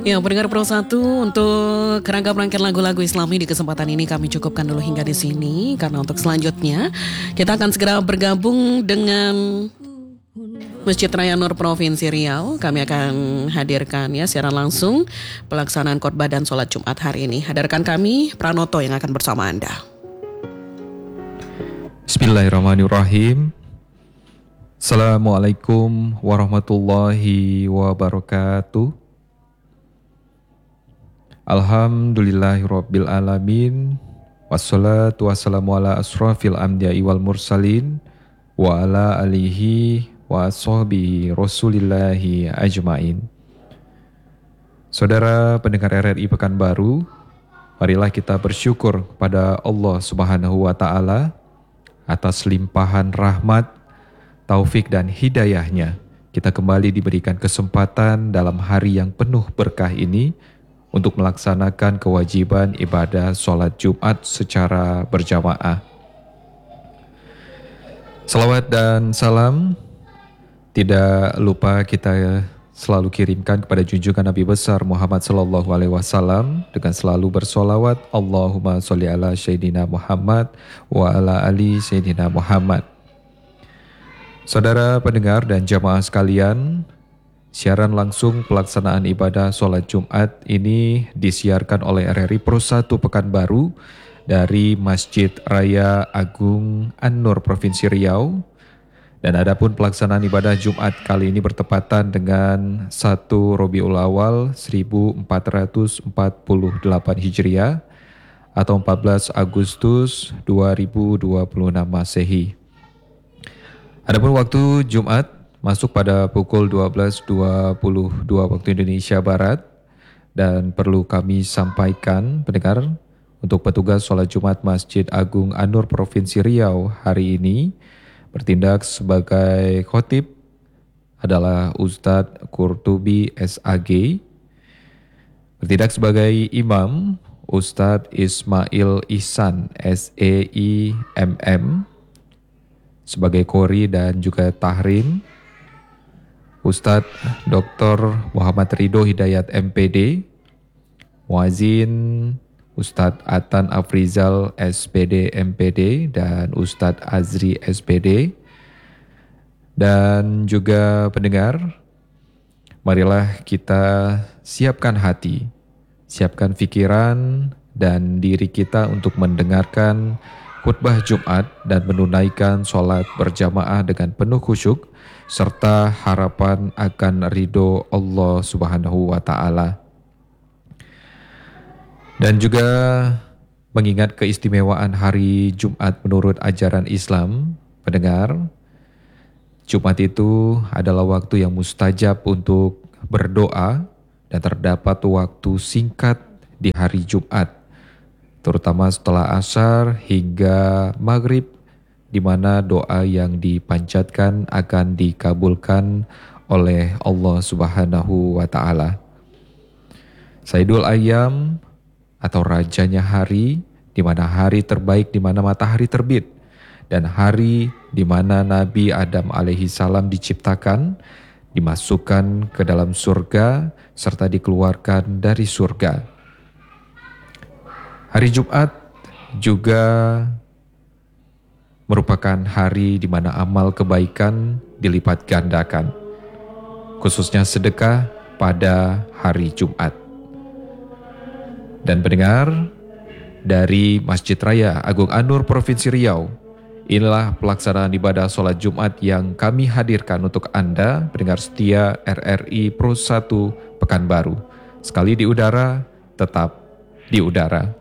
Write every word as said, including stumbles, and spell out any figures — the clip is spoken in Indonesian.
Ya, pendengar Pro satu, untuk kerangka rangkaian lagu-lagu Islami di kesempatan ini kami cukupkan dulu hingga di sini, karena untuk selanjutnya kita akan segera bergabung dengan Masjid Raya Nur Provinsi Riau. Kami akan hadirkan ya siaran langsung pelaksanaan khotbah dan sholat Jumat hari ini. Hadirkan kami Pranoto yang akan bersama Anda. Bismillahirrahmanirrahim. Assalamualaikum warahmatullahi wabarakatuh. Alhamdulillahirabbil alamin. Wassalatu wassalamu ala asrafil anbiya'i wal mursalin wa ala alihi wa ashabihi rasulillahi ajmain. Saudara pendengar R R I Pekanbaru, marilah kita bersyukur pada Allah Subhanahu wa taala atas limpahan rahmat, taufik dan hidayahnya. Kita kembali diberikan kesempatan dalam hari yang penuh berkah ini untuk melaksanakan kewajiban ibadah sholat Jumat secara berjamaah. Salawat dan salam tidak lupa kita selalu kirimkan kepada junjungan Nabi besar Muhammad sallallahu alaihi wasallam dengan selalu bersolawat Allahumma sholli ala Sayyidina Muhammad wa ala ali Sayyidina Muhammad. Saudara pendengar dan jamaah sekalian, siaran langsung pelaksanaan ibadah sholat Jumat ini disiarkan oleh R R I Pro satu Pekanbaru dari Masjid Raya Agung An-Nur Provinsi Riau. Dan adapun pelaksanaan ibadah Jumat kali ini bertepatan dengan satu Rabiul Awal seribu empat ratus empat puluh delapan Hijriah atau empat belas Agustus dua ribu dua puluh enam Masehi. Adapun waktu Jumat masuk pada pukul dua belas dua puluh dua waktu Indonesia Barat, dan perlu kami sampaikan pendengar, untuk petugas sholat Jumat Masjid Agung An-Nur Provinsi Riau hari ini bertindak sebagai khotib adalah Ustadz Qurtubi S A G, bertindak sebagai imam Ustadz Ismail Ihsan S E I M M, sebagai qori dan juga tahrim Ustadz Doktor Muhammad Ridho Hidayat M P D, muazin Ustadz Atan Afrizal S P D M P D dan Ustadz Azri S P D. Dan juga pendengar, marilah kita siapkan hati, siapkan pikiran dan diri kita untuk mendengarkan khutbah Jumat dan menunaikan sholat berjamaah dengan penuh khusyuk serta harapan akan ridho Allah Subhanahu wa taala. Dan juga mengingat keistimewaan hari Jumat menurut ajaran Islam, pendengar, Jumat itu adalah waktu yang mustajab untuk berdoa dan terdapat waktu singkat di hari Jumat, terutama setelah asar hingga maghrib, di mana doa yang dipanjatkan akan dikabulkan oleh Allah Subhanahu wa taala. Sayyidul Ayyam atau rajanya hari, di mana hari terbaik di mana matahari terbit, dan hari di mana Nabi Adam alaihi salam diciptakan, dimasukkan ke dalam surga serta dikeluarkan dari surga. Hari Jumat juga merupakan hari di mana amal kebaikan dilipat gandakan, khususnya sedekah pada hari Jumat. Dan pendengar, dari Masjid Raya Agung An-Nur Provinsi Riau, inilah pelaksanaan ibadah sholat Jumat yang kami hadirkan untuk Anda, pendengar setia R R I Pro satu Pekanbaru. Sekali di udara, tetap di udara.